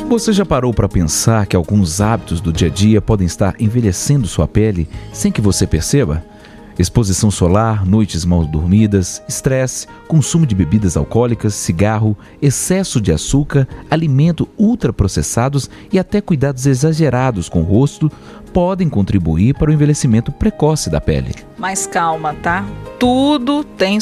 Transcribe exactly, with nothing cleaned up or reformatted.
Você já parou para pensar que alguns hábitos do dia a dia podem estar envelhecendo sua pele sem que você perceba? Exposição solar, noites mal dormidas, estresse, consumo de bebidas alcoólicas, cigarro, excesso de açúcar, alimentos ultraprocessados e até cuidados exagerados com o rosto podem contribuir para o envelhecimento precoce da pele. Mas calma, tá? Tudo tem